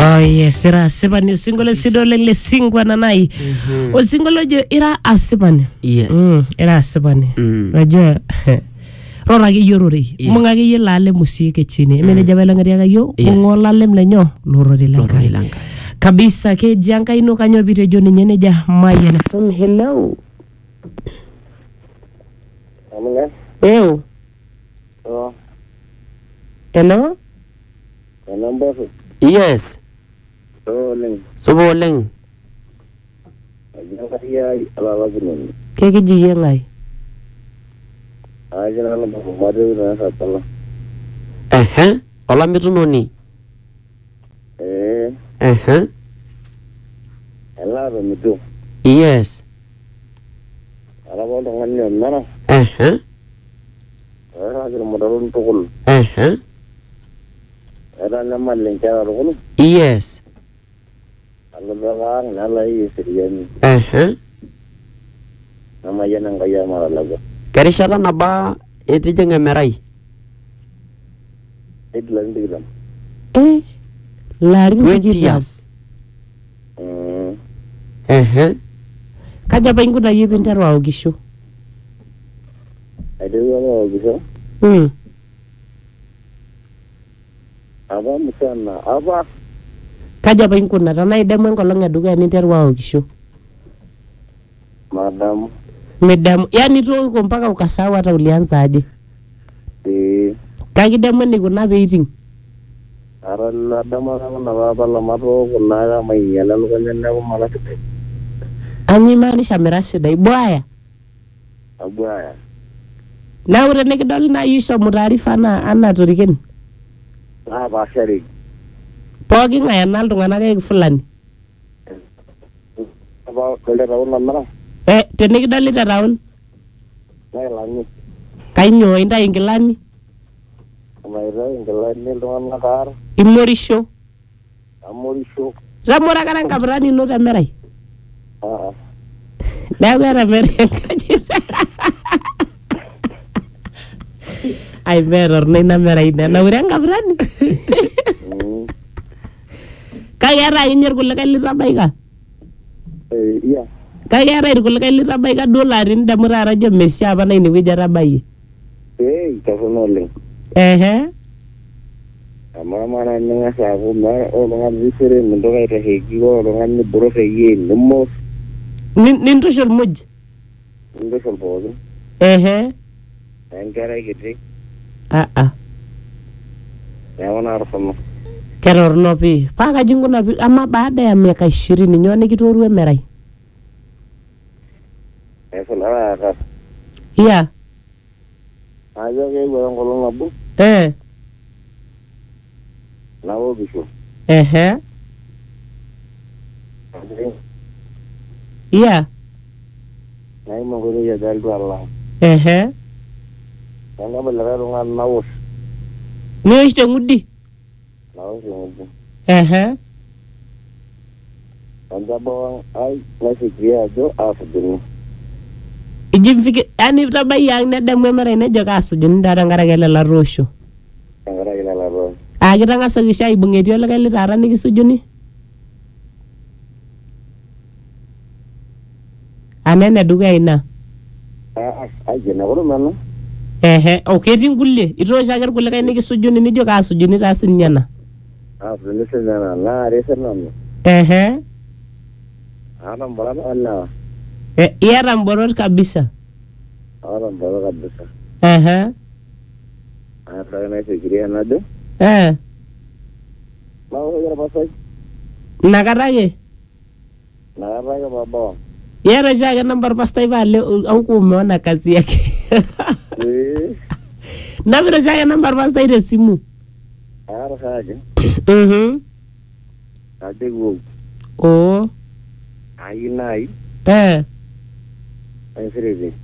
Oh yes, ira asipani osingolio sidole le singwa nanai. Osingolio jo ira asipani. Yes. Ira asipani. Najua rora ki yorori. Munga ki yelale musike chini. Mene jabela ngari yo ngola lem lenyo lorori lankai. Kabisa ke janka ino kanyo bire joni nyene ja Mayan FM. Hello. Amunga. Ew. Oh. Hello. Number. Yes. Soboleng. Ajaya ala gunun. Ke jiye ngai. Ajana na madu na satala. Ola mitunoni. Ala mitu. Yes. Ala bodo ngani nana. Ara ajana modalun tukul. Era nama lengkara rukun. Yes. Kalau belakang nala isirian. Nama yang kaya malah lagu. Karishata naba eti jenga merai. Itu lagi dibilang. Lari 20 years. Kaja pa ingo na yibinter wa ogisho. Ada yang bisa. Apa misalnya apa? Kaja pa ingo na tanai demo ngolonga duga ni terwa ogisho. Madam, yani tu uko mpaka ukasawa hata ulianza aje? Kaki demo ni kuna waiting. Arala demo na baba la maro kuna ga mai yana lokacin na kuma mala kite. Anyi mani shamirasi dai boya. Abaya. Na ure ne kidol na yisho murarifa na ana turikin. Basari. Pogi ngaya nal tungana kaya fulani. Apa kole raun namara? Tene kidol ita raun. Lani. Kainyo inda ingilani. Maira ingilani tungan nakar. Imorisho. Amorisho. Ramora karang kabrani no tamerai. Lagu era merai kajita. Ay meror na merai na urang kabrani. Kaya ra inyer kulle kali rabai ka. Iya. Kaya ra kulle kali rabai ka dolarin da murara je mesya bana ini wija rabai. Kasunoleng. Mama na nga sabu na orang bisire mendoga ita hegi orang ni buro hegi nemos. Nintu shol muj. Nintu shol bodo. Engkara gitu. Yawana arfama. Keror nopi. Paka jingu napi ama baada ya miaka 20 nyone kitoruwe merai. Salah akas. Iya. Aja kayak barang kolong labu. Lawo bisu. Iya. Nai mau guru ya dal Allah. Karena belara rungan naus. Neus te ngudi. Naus ngudi. Anda bawang ai nasi dia jo afdin. Ijim fiki ani tabai yang na da memere ne joga asujin da ngara gele la rosho. Ngara gele la rosho. Kita ngasa gisha ibungeti ola gele tara ni kisujuni. Anene duga ina. Aje na guru mana? Okay tingulle. Ito shagar kulle kai ni kisujuni ni joga asujuni tasin nyana. Afdin sana la resa namne. Aram bolan Allah. Iya ramborot kabisa. Aram borot kabisa. Apa na sikiri anado? Mau ya pasai. Nakarage baba. Yera shaga number pastai vale au kumeona kazi yake. Na vile shaga number pastai de simu. Ara shaga. Adego. Oh. Ainai. Siriri.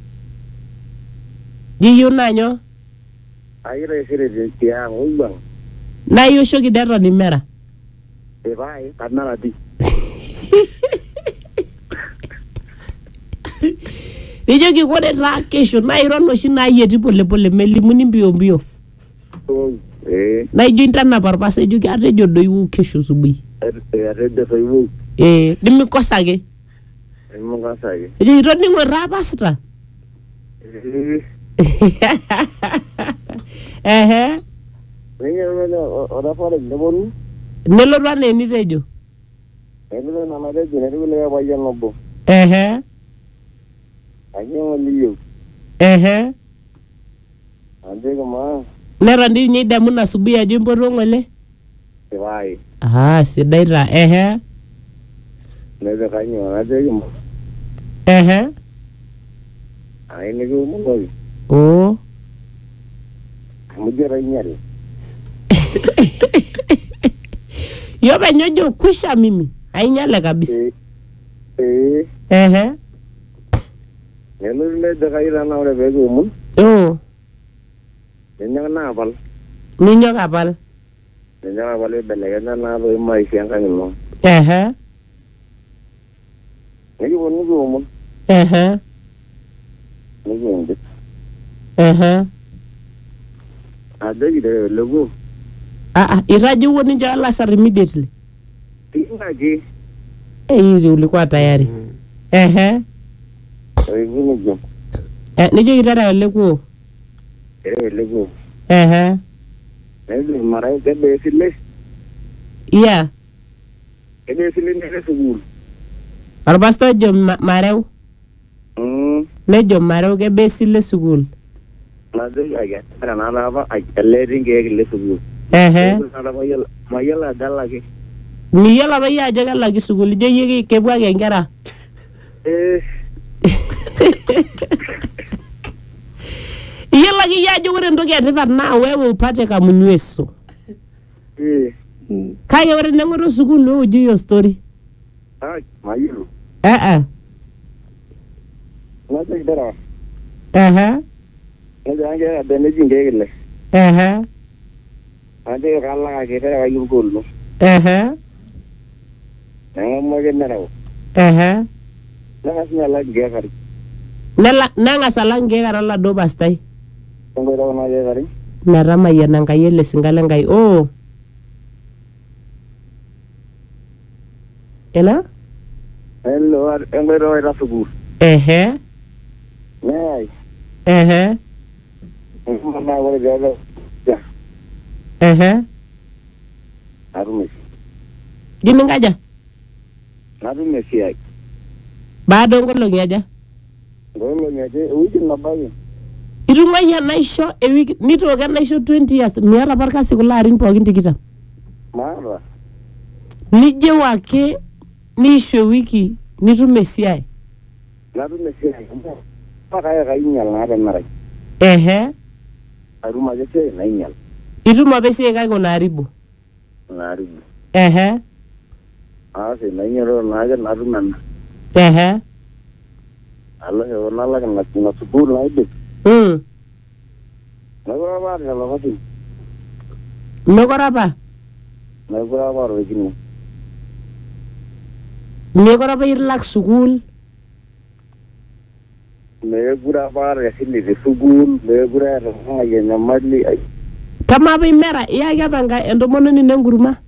Jiyo nanyo? Aire siriri tiang ubang. Na yo shogi dero ni mera. Vai, karena lagi. Nijo ki kode ra kesho na iron no shina yeti pole pole meli muni mbio mbio. naijo intanap orpasa ijoki atejo doi wou kesho asubuhi atejo doi wou nimikosaki ejo itoning'o irapasita orapare neponu nelotu anaa enitejo nelotu nana tejo netiu likae payian obo ainyang'u liyieu ajoki maa neton dii ninye idamu ina asubuhi ajo impotuo ng'ole sipai sidai taa nejo kanyoo najoki maa ai nikiomonoki amu ijo ainyale yo penye ojo kwisha mimi ainyale kabisa nelotu nejo kai tana ore peekiomon ninyok naapal ninyok apal ibelekenya naatoi maisha enkang ino nikiponu nikiomon nikiindip ajoki teleku itajiwuo ninche Lasar immediately tinaki hizi ulikuwa tayari nijo nijoki tara olekuo nejo marai kebaa esile kebaa esile nere sukuul orpastai ojo mareu nejo mareu kebaa esile sukuul najoki aketara naatapa ele etii nkeek ile sukuul mayiolo ajo alaki miyiolo apa iyie ajo kelaki sukuul ijo iyie kepuo ake nkera iyiolo ake iyie ajo ore entoki etipat naa wewe upate kamunyweso kake ore neng'oto sukuul wewe ujui hiyo story mayiolo najoki tara nejo anke abe neji nkeek ile najoki kalakaki terewaki olgollo neng'amu ake nereu neng'as ninye alak nkeek are neng'as alak nkeek are oladuo pastai enkoitoi kuna keek are metamayiana Enkai ele singale Enkai ela enkoitoi waita sukuul neyai naa ore peelo natum esiai jini nkaja natum esiai baada onkolong'i aja nkolong'i ake ewiki nabo ake itung'uayie enaisho ewiki nitooko enaisho 20 years miata apa irkasi kulo arin pookin 20 maata nijeu ake niisho ewiki nitum esiai natum esiai mpaka kainyal naa temerai atum ake esiai nainyal itum apa esiai kake unaaribu asi nainyaloo naake natum ena alo heo nalak ina sukuul naidip mekure apa aata lelo kasin mekure apa orkine mekure apa ilak sukuul mekure apa aata esile te sukuul mekure aata ng'ai enyamali kama apa imera iyaki apa entomononi nenkurma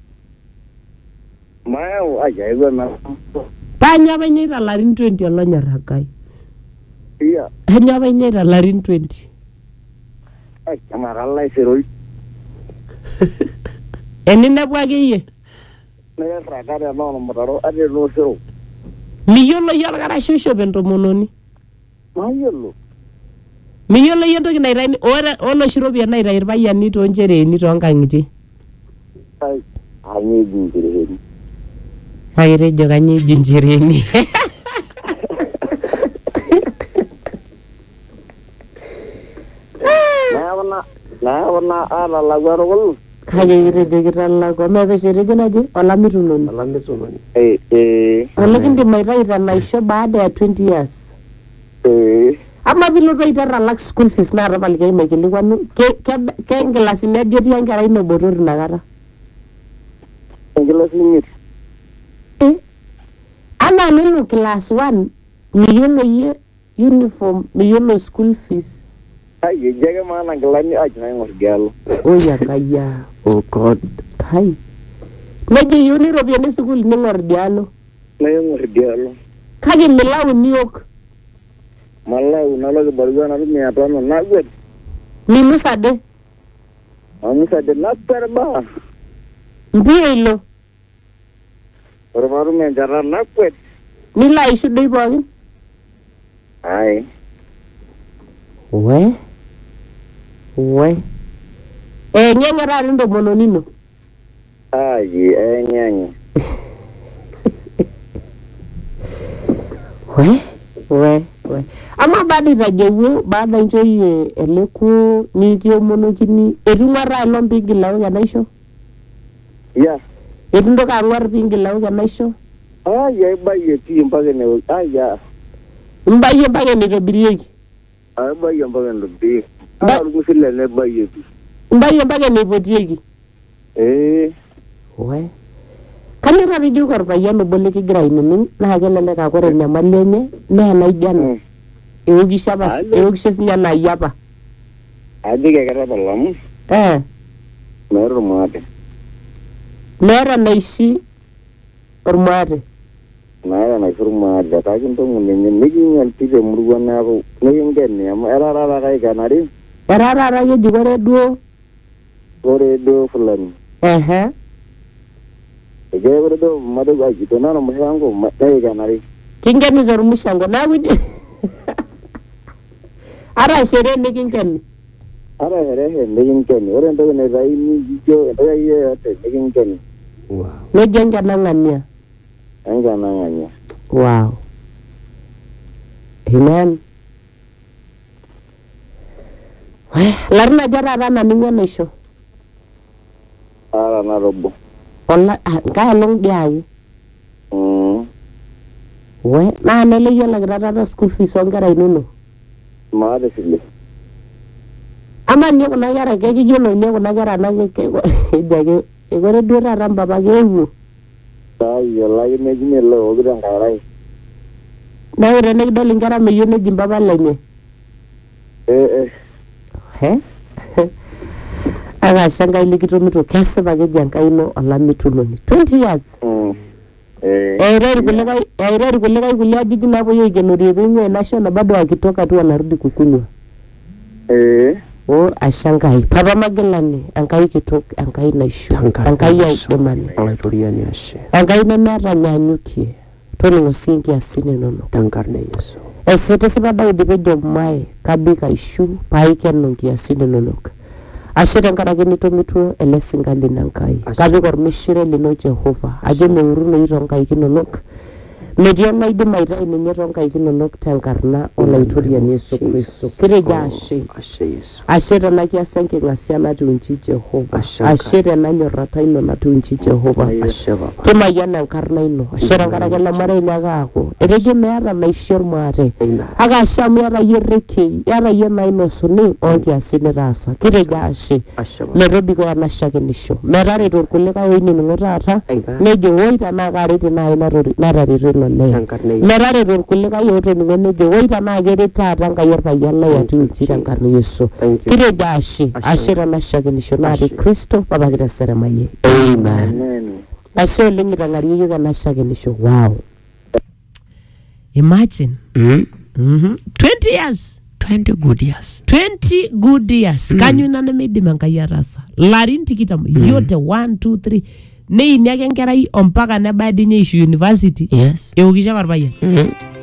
mayau ajaigua na paanya apa inyeita larin 20 olonyorrakai iya anya apa inyeita larin 20 amarala iseroi eninepu ake iyie nekirrakate noormutaro ate noosero miyiolo iyie orkarasha oishop entomononi mayiolo miyiolo iyie entoki naitaini oloshi ropiyiani naitai irpayiani toonchereeni toonkang'itie kanyoo eji nchereheni kake tejo kanyoo eji nchereheni neeku naa atalakua tukul kake kitejo kitalakua mepesho etejo naje olamitunoni olikindim aitai tenaisho baada ya 20 years ama pilotu aiter alak school fees naa tapalikiai maikilikuanu kenkilasini aja etii enkerai ino botor inakata enkilasi imiet anaa nelo class 1 miyiolo iyie uniform miyiolo school fees Ai jage maana ngilani aji na ngor dialo. Oya kaya. Oh God. Kai. Neji yuni robiani school ningor dialo. Na ngor dialo. Kage milau niok. Malau nalo bargana ni atano na gwet. Ni musade. Amusa de na perba. Mbie ilo. Ormaru me jarra na gwet. Ni la isu dei bogin. Ai. We. Nyengera ndo mononino. Ai nyanya. We. Ama baada za jewu baada njoye eleku ni kio monokini etungara lompigi lawo ya naisho. Ya. Etundoka angwar pingi lawo ya naisho. Ai baye ti mpage ne ya. Mbaye mpage ne tobirieki. Ai baye mpage ne bi. Ala kusile ne baye ti. Mbaye mpage ne potieki. We. Kamera video korbayano boleki grainini na gelele ka kore nyamallenye na naijana. Eogisha bas eogisha sinya na yapa. Adige kera balam. Mero mate. Mera naishi ormate. Mera na furmate ta kinto munne nigi alpide murwana ko ngengene am erara kai kanari. Erara ye jigore duo. Ore do fulani. Ege do madu gaji to nana musango madai kanari. Kingeni zor musango na wudi. Ara sere ne kingeni. Ara here ne kingeni. Ore ndo ne rai ni jijo ndo ye ate ne kingeni. Wow. Ne jenga nangania. Anga nangania. Wow. Amen. Larna jara rana ningene sho. Ara na robo. Olla ka long diai. We na nele yela grada school fees ongara inuno. Maade sile. Ama nyo na gara ke jolo nyo na gara na ke jage egore dura ramba bagewu. Tai yela ine jine lo ogira ngarai. Na ore ne dol ngara me yone jimbaba lenye. Aga shanga ile kitomito kese bage janka ino alamituloni 20 years. Ereri kulega kulia jiji na boyo igenori benye national bado akitoka tu anarudi kukunywa. Ashangai papa magelani angai kitoka angai naisho angai ya demani Alaitoriani ashe. angai na mera nyanyuki toni ngosingi asine nono Tankarne Yesu. esete sibada udipejo mai kabika ishu paike nongi asine nonok. Ashire nkarake nitomituo ele singali nankai. Kabi kormishire lino Jehova. Aje meurune ironkai kinonok. Media naidi maitai ninye ronkai kinonok tankarna Olaitoriani Yesu Kristo. Kireja ashe. Ashe Yesu. Ashire na kiasenki ngasiana tuunchi Jehova. Ashire na nyorata ino na tuunchi Jehova. Ashe baba. Kima yana nkarna ino. Ashire nkarake la mara inaga ako. Ereje meara na ishor maate. Aga ashamu yara yereke. Yara yena ino suni. Ongi asine rasa. Kireja ashe. Nairobi ko anashake nisho. Merari turkuleka yoini ngotata. Nejo woita na kariti na narari rino ne. Merari turkuleka yoto nejo woita na gerita tanga yerpa yalla ya tuunchi tankarna Yesu. Kireja ashe. Ashire anashake nisho. Nari Kristo baba kita seremaye. Amen. Ashe lingita ngari yoga anashake nisho. Wow. Imagine. 20 years. 20 good years. 20 good years. Kanyu nane medi mankayarasa. Larin tikita yote 1, 2, 3. Nei nyake nkerai ompaka nebadi nye ishu university. Yes. Eukisha karpaya.